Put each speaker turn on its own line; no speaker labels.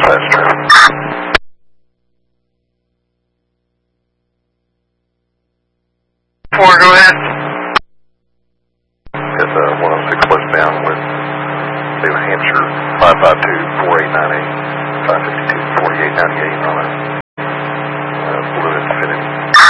dispatch traffic.
Four, go ahead.
Got 106 westbound with New Hampshire 552-489.